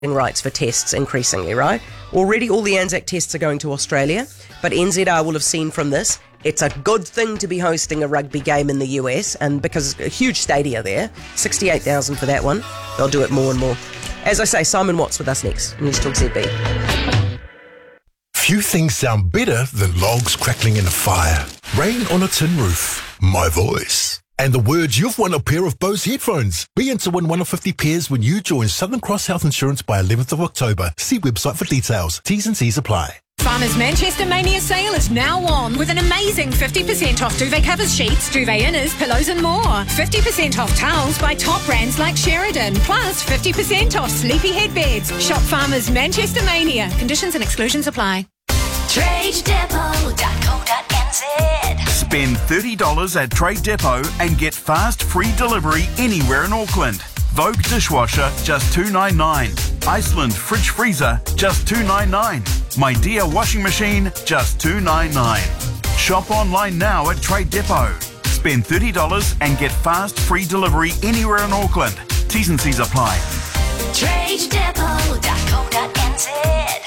rights for tests increasingly, right? Already all the Anzac tests are going to Australia, but NZR will have seen from this, it's a good thing to be hosting a rugby game in the US, and because a huge stadia there, 68,000 for that one, they'll do it more and more. As I say, Simon Watts with us next. News Talk ZB. Few things sound better than logs crackling in a fire, rain on a tin roof, my voice, and the words you've won a pair of Bose headphones. Be in to win one of 50 pairs when you join Southern Cross Health Insurance by 11th of October. See website for details. T's and C's apply. Farmers Manchester Mania sale is now on with an amazing 50% off duvet covers, sheets, duvet inners, pillows and more. 50% off towels by top brands like Sheridan. Plus 50% off sleepy headbeds. Shop Farmers Manchester Mania. Conditions and exclusions apply. TradeDepot.co.nz. Spend $30 at Trade Depot and get fast free delivery anywhere in Auckland. Vogue dishwasher, just $2.99. Iceland fridge freezer, just $2.99. My Dear washing machine, just $2.99. Shop online now at Trade Depot. Spend $30 and get fast free delivery anywhere in Auckland. T's and C's apply. TradeDepot.co.nz.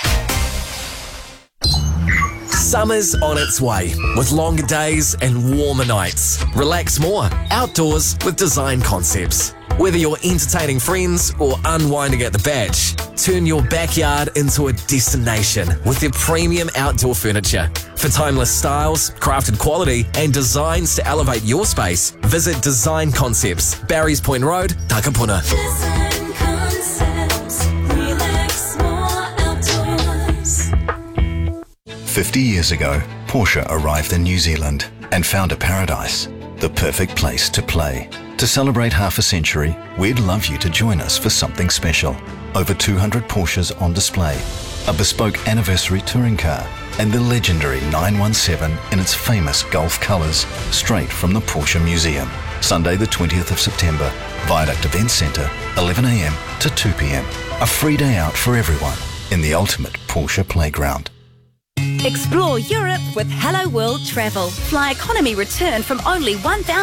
Summer's on its way, with longer days and warmer nights. Relax more outdoors with Design Concepts. Whether you're entertaining friends or unwinding at the beach, turn your backyard into a destination with their premium outdoor furniture. For timeless styles, crafted quality, and designs to elevate your space, visit Design Concepts, Barry's Point Road, Takapuna. Design Concepts. Relax more outdoors. 50 years ago, Porsche arrived in New Zealand and found a paradise, the perfect place to play. To celebrate half a century, we'd love you to join us for something special. Over 200 Porsches on display, a bespoke anniversary touring car, and the legendary 917 in its famous Gulf colours, straight from the Porsche Museum. Sunday the 20th of September, Viaduct Event Centre, 11 a.m. to 2 p.m. A free day out for everyone in the ultimate Porsche playground. Explore Europe with Hello World Travel. Fly economy return from only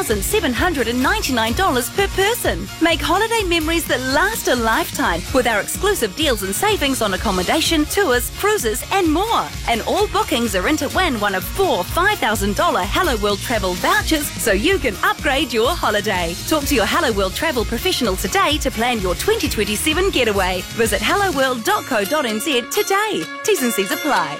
$1,799 per person. Make holiday memories that last a lifetime with our exclusive deals and savings on accommodation, tours, cruises and more. And all bookings are in to win one of 4 $5,000 Hello World Travel vouchers so you can upgrade your holiday. Talk to your Hello World Travel professional today to plan your 2027 getaway. Visit helloworld.co.nz today. T's and C's apply.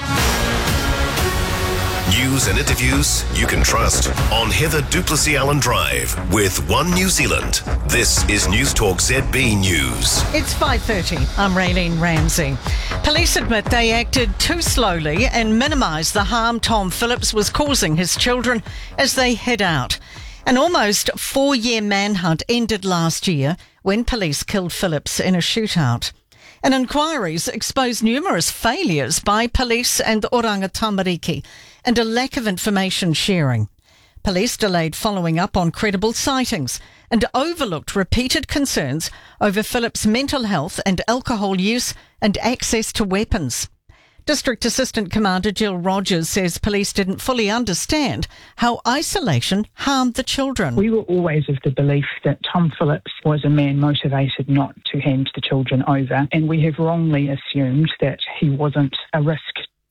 News and interviews you can trust on Heather Duplessis Allen Drive with One New Zealand. This is News Talk ZB News. It's 5:30. I'm Raylene Ramsey. Police admit they acted too slowly and minimised the harm Tom Phillips was causing his children as they head out. An almost 4-year manhunt ended last year when police killed Phillips in a shootout. And inquiries exposed numerous failures by police and Oranga Tamariki and a lack of information sharing. Police delayed following up on credible sightings and overlooked repeated concerns over Phillips' mental health and alcohol use and access to weapons. District Assistant Commander Jill Rogers says police didn't fully understand how isolation harmed the children. We were always of the belief that Tom Phillips was a man motivated not to hand the children over, and we have wrongly assumed that he wasn't a risk.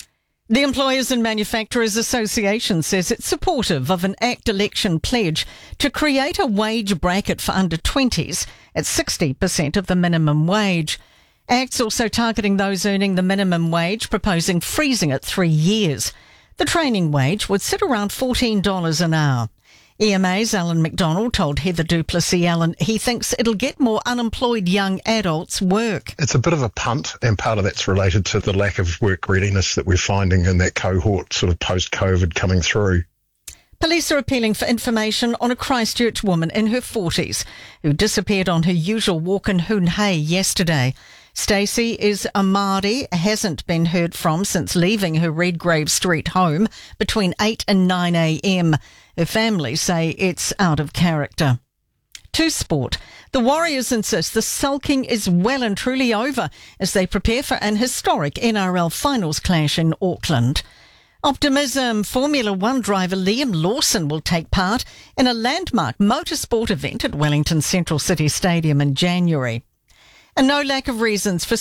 The Employers and Manufacturers Association says it's supportive of an ACT election pledge to create a wage bracket for under 20s at 60% of the minimum wage. ACT's also targeting those earning the minimum wage, proposing freezing at 3 years. The training wage would sit around $14 an hour. EMA's Alan McDonald told Heather Duplessis Allen he thinks it'll get more unemployed young adults work. It's a bit of a punt, and part of that's related to the lack of work readiness that we're finding in that cohort sort of post-COVID coming through. Police are appealing for information on a Christchurch woman in her 40s who disappeared on her usual walk in Hoonhay yesterday. Stacey is a Māori, hasn't been heard from since leaving her Redgrave Street home between 8 and 9 a.m. Her family say it's out of character. To sport. The Warriors insist the sulking is well and truly over as they prepare for an historic NRL finals clash in Auckland. Optimism. Formula One driver Liam Lawson will take part in a landmark motorsport event at Wellington Central City Stadium in January. And no lack of reasons for